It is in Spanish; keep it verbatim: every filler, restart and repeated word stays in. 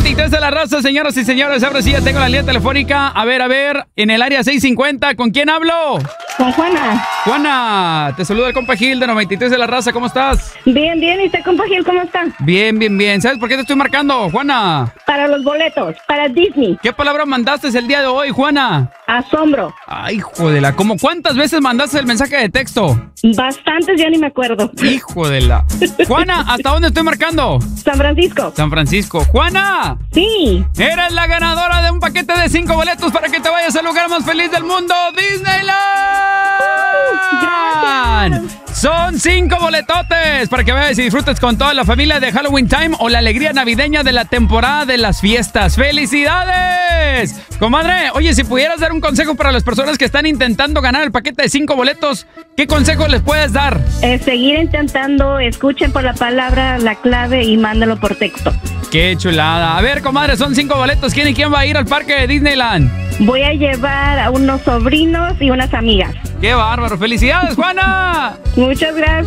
veintitrés de la raza, señoras y señores. Ahora sí ya tengo la línea telefónica. A ver, a ver, en el área seiscientos cincuenta, ¿con quién hablo? Con Juana. Juana, te saluda el compa Gil de noventa y tres de la raza. ¿Cómo estás? Bien, bien. ¿Y usted, compa Gil, cómo está? Bien, bien, bien. ¿Sabes por qué te estoy marcando, Juana? Para los boletos, para Disney. ¿Qué palabra mandaste el día de hoy, Juana? Asombro. Ay, hijo de la... ¿Cómo cuántas veces mandaste el mensaje de texto? Bastantes, ya ni me acuerdo. Hijo de la... Juana, ¿hasta dónde estoy marcando? San Francisco. San Francisco. ¡Juana! Sí. Eres la ganadora de un paquete de cinco boletos para que te vayas al lugar más feliz del mundo, Disneyland. Uh, gracias. Son cinco boletotes para que vayas y disfrutes con toda la familia de Halloween Time o la alegría navideña de la temporada de las fiestas. ¡Felicidades! Comadre, oye, si pudieras dar un consejo para las personas que están intentando ganar el paquete de cinco boletos, ¿qué consejo les puedes dar? Eh, seguir intentando, escuchen por la palabra la clave y mándalo por texto. ¡Qué chulada! A ver, comadre, son cinco boletos. ¿Quién y quién va a ir al parque de Disneyland? Voy a llevar a unos sobrinos y unas amigas. ¡Qué bárbaro! ¡Felicidades, Juana! Muchas gracias.